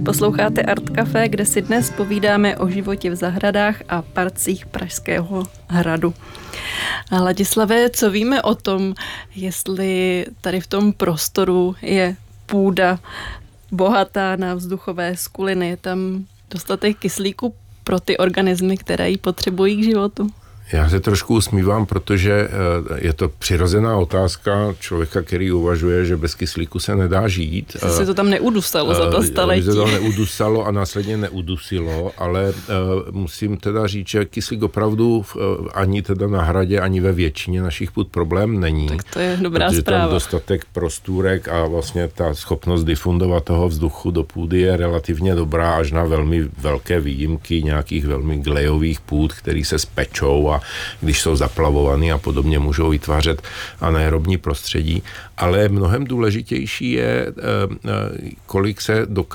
Posloucháte Art Café, kde si dnes povídáme o životě v zahradách a parcích Pražského hradu. A Ladislave, co víme o tom, jestli tady v tom prostoru je půda bohatá na vzduchové skuliny, je tam dostatek kyslíku pro ty organismy, které ji potřebují k životu? Já se trošku usmívám, protože je to přirozená otázka člověka, který uvažuje, že bez kyslíku se nedá žít. Se to tam neudusalo za to staletí. Se to neudusalo a následně neudusilo, ale musím teda říct, že kyslík opravdu ani teda na hradě, ani ve většině našich půd problém není. Tak to je dobrá protože zpráva. Tam dostatek prostůrek a vlastně ta schopnost difundovat toho vzduchu do půdy je relativně dobrá, až na velmi velké výjimky nějakých velmi glejových půd, který se spečou a když jsou zaplavovaný a podobně, můžou vytvářet anaerobní prostředí. Ale mnohem důležitější je, kolik se dokáže